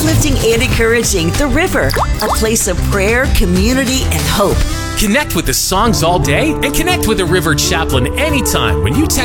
uplifting and encouraging The River, a place of prayer, community, and hope. Connect with the songs all day and connect with the River Chaplain anytime when you text